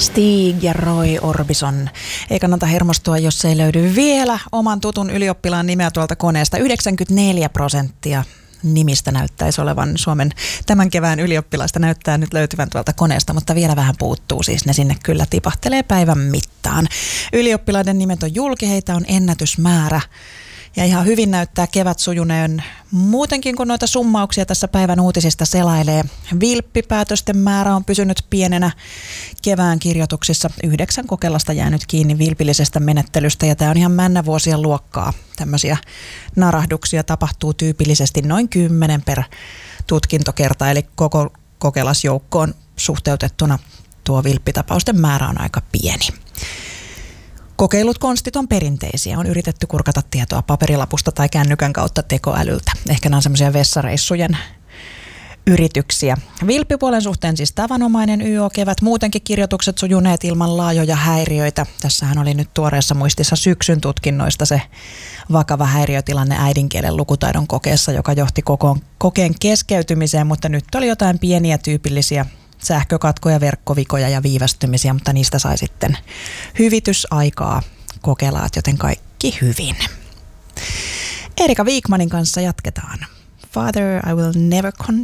Stig ja Roy Orbison. Ei kannata hermostua, jos ei löydy vielä oman tutun ylioppilaan nimeä tuolta koneesta. 94% nimistä näyttäisi olevan Suomen tämän kevään ylioppilaista näyttää nyt löytyvän tuolta koneesta, mutta vielä vähän puuttuu, siis ne sinne kyllä tipahtelee päivän mittaan. Ylioppilaiden nimet on julki, heitä on ennätysmäärä. Ja ihan hyvin näyttää kevät sujuneen muutenkin, kun noita summauksia tässä päivän uutisista selailee. Vilppipäätösten määrä on pysynyt pienenä kevään kirjoituksissa. 9 kokelasta jäänyt kiinni vilpillisestä menettelystä ja tämä on ihan männävuosien luokkaa. Tämmöisiä narahduksia tapahtuu tyypillisesti noin 10 per tutkintokerta, eli koko kokelasjoukkoon suhteutettuna tuo vilppitapausten määrä on aika pieni. Kokeilut konstit on perinteisiä. On yritetty kurkata tietoa paperilapusta tai kännykän kautta tekoälyltä. Ehkä nämä on semmoisia vessareissujen yrityksiä. Vilppipuolen suhteen siis tavanomainen YO-kevät. Muutenkin kirjoitukset sujuneet ilman laajoja häiriöitä. Tässähän oli nyt tuoreessa muistissa syksyn tutkinnoista se vakava häiriötilanne äidinkielen lukutaidon kokeessa, joka johti kokeen keskeytymiseen, mutta nyt oli jotain pieniä tyypillisiä sähkökatkoja, verkkovikoja ja viivästymisiä, mutta niistä sai sitten hyvitysaikaa kokelaat, joten kaikki hyvin. Erika Wikmanin kanssa jatketaan. Father, I will never confess.